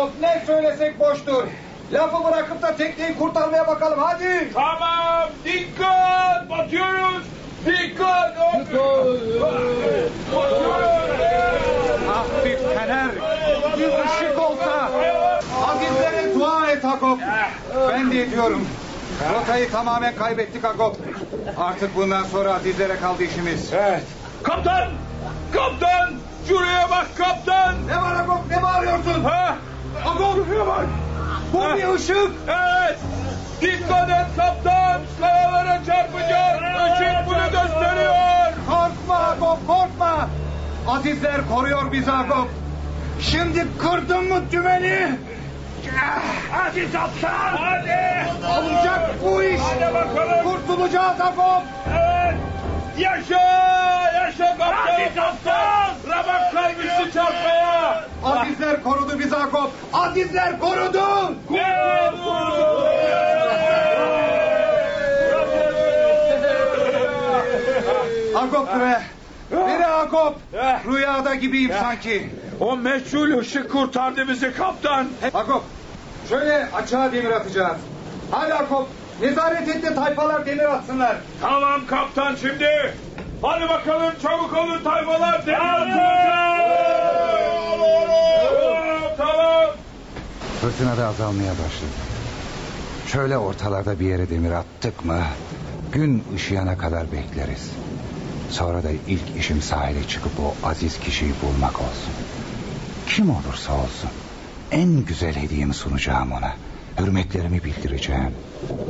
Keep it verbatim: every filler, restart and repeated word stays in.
Agop, ne söylesek boştur. Lafı bırakıp da tekneyi kurtarmaya bakalım, hadi. Tamam, dikkat, batıyoruz. Dikkat. Ah bir fener, bir ışık olsa. Azizlere dua et Agop. Ben de ediyorum. Rotayı tamamen kaybettik Agop. Artık bundan sonra Azizlere kaldı işimiz. Evet. Kaptan, kaptan, şuraya bak kaptan. Ne var Agop, ne bağırıyorsun? Ha? Agop, Şuraya bak. bu Ha. bir ışık. Evet. Dikkat et kaptan. Kayalara çarpacak. Işık bunu gösteriyor. Korkma Agop, korkma. Azizler koruyor bizi Agop. Şimdi kırdın mı dümeni? Hadi kaptan. Hadi. Olacak bu iş. Hadi bakalım. Kurtulacağız Agop. Evet. Yaşa. Yaşa kaptan. Hadi kaptan. Ramak kalmıştı çarpmaya. Azizler korudu bizi Agop. Azizler korudu. Evet. Agop bre. Bire Agop. Rüyada gibiyim sanki. O meçhul ışık kurtardı bizi kaptan. Agop. Şöyle açığa demir atacağız. Hadi Agop. Nezaret et de tayfalar demir atsınlar. Tamam kaptan şimdi. Hadi bakalım çabuk olun tayfalar. Demir atılacak. Tamam. Fırtına da azalmaya başladı. Şöyle ortalarda bir yere demir attık mı gün ışıyana kadar bekleriz. Sonra da ilk işim sahile çıkıp o aziz kişiyi bulmak olsun. Kim olursa olsun en güzel hediyemi sunacağım ona. Hürmetlerimi bildireceğim.